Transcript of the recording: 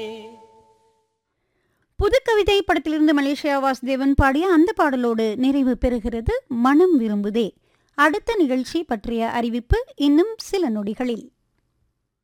புதுக்கவிதை படத்திலிருந்து மலேசியா வாசுதேவன் பாடிய அந்த பாடலோடு நிறைவு பெறுகிறது மனம் விரும்புதே. அடுத்த நிகழ்ச்சி பற்றிய அறிவிப்பு இன்னும் சில நொடிகளில்.